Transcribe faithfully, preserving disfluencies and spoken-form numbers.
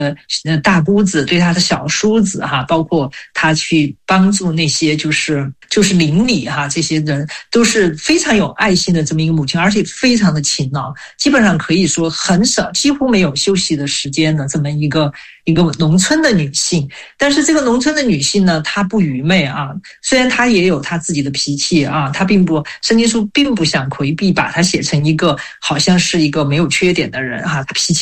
呃大姑子对他的小叔子哈，包括他去帮助那些就是就是邻里哈，这些人都是非常有爱心的这么一个母亲，而且非常的勤劳，基本上可以说很少几乎没有休息的时间的这么一个一个农村的女性。但是这个农村的女性呢，她不愚昧啊，虽然她也有她自己的脾气啊，她并不圣经书并不想回避把她写成一个好像是一个没有缺点的人哈，她脾气